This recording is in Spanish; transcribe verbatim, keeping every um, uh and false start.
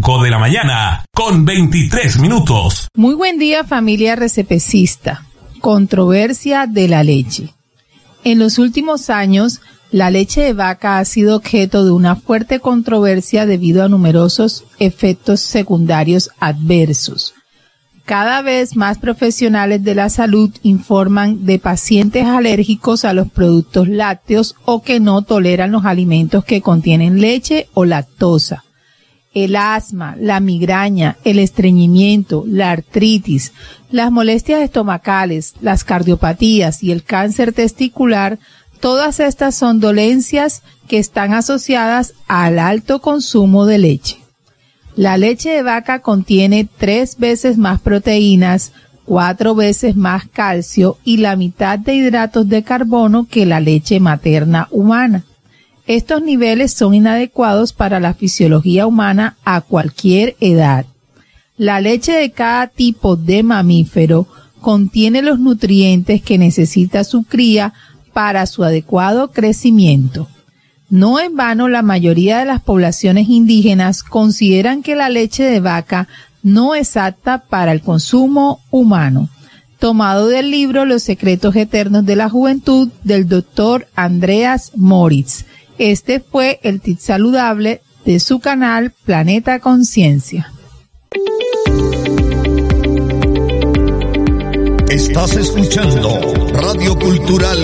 cinco de la mañana, con veintitrés minutos. Muy buen día, familia recepecista. Controversia de la leche. En los últimos años, la leche de vaca ha sido objeto de una fuerte controversia debido a numerosos efectos secundarios adversos. Cada vez más profesionales de la salud informan de pacientes alérgicos a los productos lácteos o que no toleran los alimentos que contienen leche o lactosa. El asma, la migraña, el estreñimiento, la artritis, las molestias estomacales, las cardiopatías y el cáncer testicular, todas estas son dolencias que están asociadas al alto consumo de leche. La leche de vaca contiene tres veces más proteínas, cuatro veces más calcio y la mitad de hidratos de carbono que la leche materna humana. Estos niveles son inadecuados para la fisiología humana a cualquier edad. La leche de cada tipo de mamífero contiene los nutrientes que necesita su cría para su adecuado crecimiento. No en vano, la mayoría de las poblaciones indígenas consideran que la leche de vaca no es apta para el consumo humano. Tomado del libro Los secretos eternos de la juventud del doctor Andreas Moritz. Este fue el tip saludable de su canal Planeta Conciencia. Estás escuchando Radio Cultural